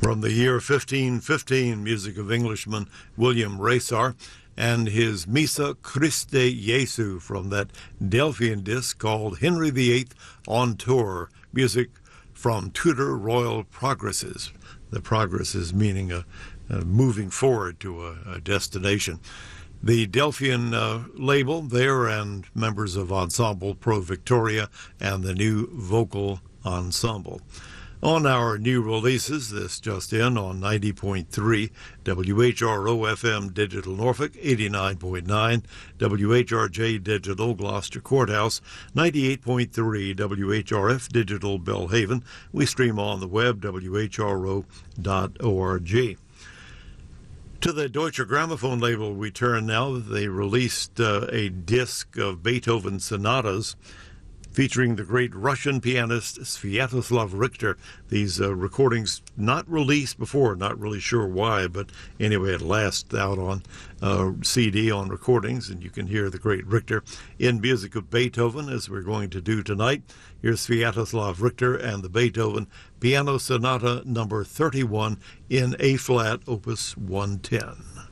From the year 1515, music of Englishman William Rasar and his Missa Christe Jesu from that Delphian disc called Henry VIII on Tour, music from Tudor Royal Progresses. The progresses meaning a moving forward to a destination. The Delphian label there and members of Ensemble Pro Victoria and the new vocal ensemble. On our new releases, this just in on 90.3 WHRO FM Digital Norfolk, 89.9 WHRJ Digital Gloucester Courthouse, 98.3 WHRF Digital Belhaven. We stream on the web, whro.org. To the Deutsche Grammophon label we turn now. They released a disc of Beethoven sonatas featuring the great Russian pianist Sviatoslav Richter. These recordings not released before, not really sure why, but anyway, at last out on CD on recordings, and you can hear the great Richter in music of Beethoven, as we're going to do tonight. Here's Sviatoslav Richter and the Beethoven Piano Sonata number 31 in A-flat, opus 110.